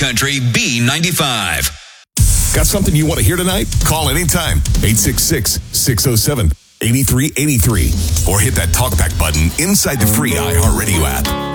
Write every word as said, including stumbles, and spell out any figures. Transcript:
Country B ninety-five. Got something you want to hear tonight? Call anytime. eight six six, six oh seven, eight three eight three. Or hit that talkback button inside the free iHeartRadio app.